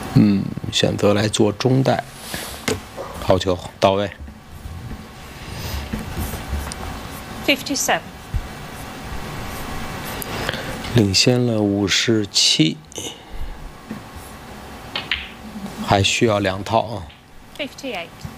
选择来做中带，好球到位。 57. 领先了57，还需要2套啊。 58.